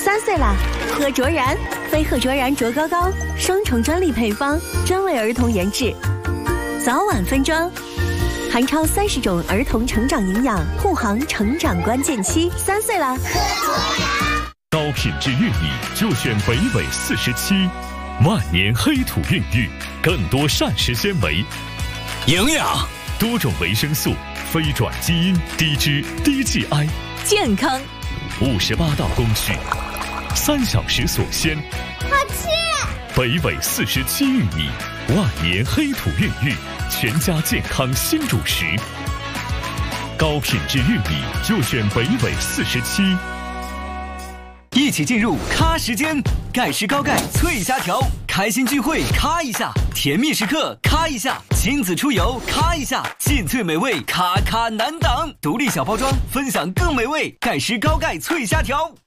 3岁啦，喝卓然，飞鹤卓然卓高高，双重专利配方，专为儿童研制，早晚分装，含超30种儿童成长营养，护航成长关键期。3岁啦，喝卓然。 高品质玉米就选北纬47，万年黑土孕育，更多膳食纤维、 营养、 多种维生素、非转基因、低脂、低 GI， 健康。 58道工序，3小时所鲜。 好吃！ 北纬47玉米，万年黑土孕育，全家健康新主食。高品质玉米就选北纬47。 一起进入咖时间，盖世高钙脆虾条，开心聚会咔一下，甜蜜时刻咔一下，亲子出游咔一下，劲脆美味咔咔难挡，独立小包装，分享更美味，盖世高钙脆虾条。